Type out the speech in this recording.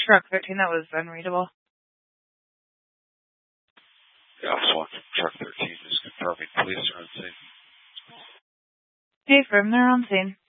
Truck 13, that was unreadable. Yeah, Swan Truck 13 is confirming police are on scene. Hey, firm, they're on scene.